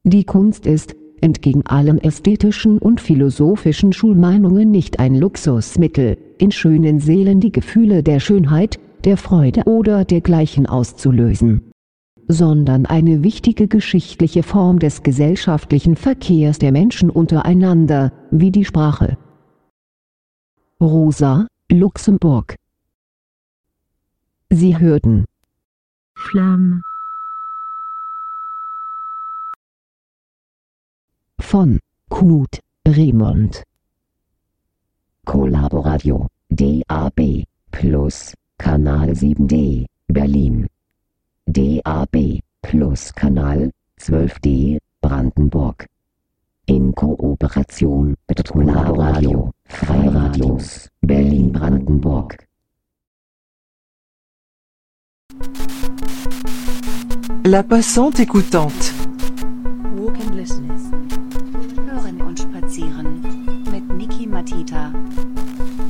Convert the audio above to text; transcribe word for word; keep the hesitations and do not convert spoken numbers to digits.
Die Kunst ist, entgegen allen ästhetischen und philosophischen Schulmeinungen, nicht ein Luxusmittel, in schönen Seelen die Gefühle der Schönheit, der Freude oder dergleichen auszulösen, sondern eine wichtige geschichtliche Form des gesellschaftlichen Verkehrs der Menschen untereinander, wie die Sprache. Rosa Luxemburg. Sie hörten Flamme von Knut Raimond. Collaboradio D A B Plus Kanal sieben D Berlin. D A B Plus Kanal zwölf D Brandenburg. In Kooperation mit Collaboradio Freiradios Berlin-Brandenburg. La passante écoutante.